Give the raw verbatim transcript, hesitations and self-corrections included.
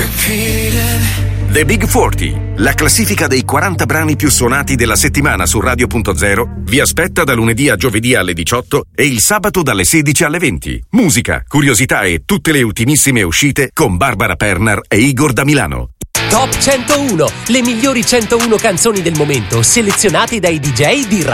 The Big quaranta, la classifica dei quaranta brani più suonati della settimana su Radio Punto Zero, vi aspetta da lunedì a giovedì alle diciotto e il sabato dalle sedici alle venti. Musica, curiosità e tutte le ultimissime uscite con Barbara Pernar e Igor da Milano. Top centouno, le migliori centouno canzoni del momento selezionate dai D J di Radio